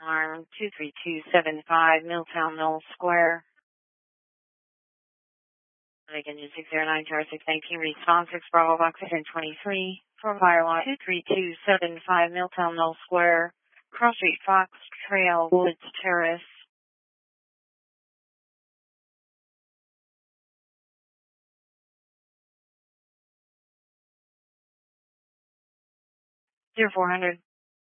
Arm 23275 Milltown Knoll Square. Again, 609 Tower 619, response 6 Bravo Box 1023 for Firelot 23275 Milltown Knoll Square, Cross Street Fox Trail Woods Terrace. 0400.